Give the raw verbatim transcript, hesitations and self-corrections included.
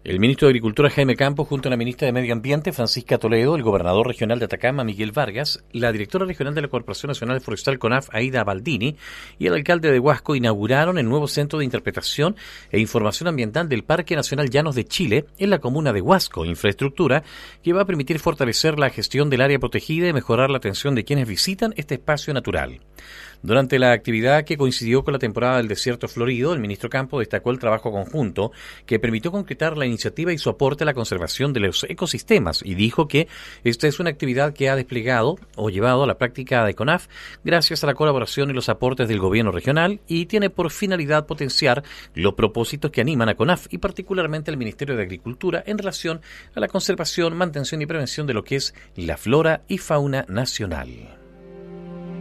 El ministro de Agricultura, Jaime Campos, junto a la ministra de Medio Ambiente, Francisca Toledo, el gobernador regional de Atacama, Miguel Vargas, la directora regional de la Corporación Nacional Forestal, CONAF, Aida Baldini, y el alcalde de Huasco inauguraron el nuevo Centro de Interpretación e Información Ambiental del Parque Nacional Llanos de Chile en la comuna de Huasco, infraestructura que va a permitir fortalecer la gestión del área protegida y mejorar la atención de quienes visitan este espacio natural. Durante la actividad que coincidió con la temporada del desierto florido, el ministro Campos destacó el trabajo conjunto que permitió concretar la iniciativa y su aporte a la conservación de los ecosistemas, y dijo que esta es una actividad que ha desplegado o llevado a la práctica de CONAF gracias a la colaboración y los aportes del gobierno regional, y tiene por finalidad potenciar los propósitos que animan a CONAF y particularmente al Ministerio de Agricultura en relación a la conservación, mantención y prevención de lo que es la flora y fauna nacional.